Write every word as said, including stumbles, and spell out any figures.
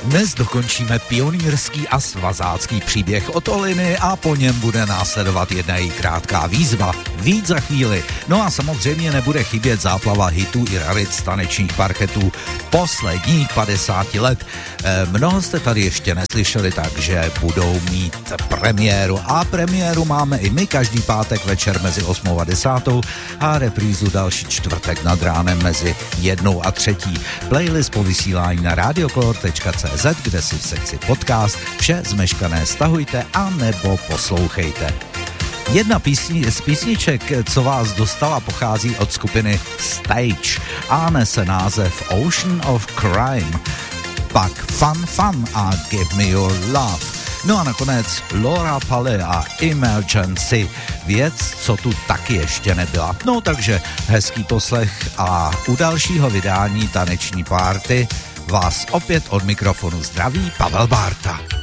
Dnes dokončíme pionýrský a svazácký příběh od Oliny a po něm bude následovat jedna její krátká výzva. Víc za chvíli. No a samozřejmě nebude chybět záplava hitů i raric tanečních parketů posledních padesáti let. E, mnoho jste tady ještě neslyšeli, takže budou mít premiéru. A premiéru máme i my každý pátek večer mezi osmou a desátou a reprízu další čtvrtek nad ránem mezi jednou a třetí. Playlist po vysílání na radiokor tečka cé zet, kde si v sekci podcast vše zmeškané stahujte a nebo poslouchejte. Jedna písni, z písniček, co vás dostala, pochází od skupiny Stage a nese název Ocean of Crime, pak Fun Fun a Give Me Your Love. No a nakonec Laura Paley a Emergency, věc, co tu taky ještě nebyla. No takže hezký poslech a u dalšího vydání Taneční párty vás opět od mikrofonu zdraví Pavel Bárta.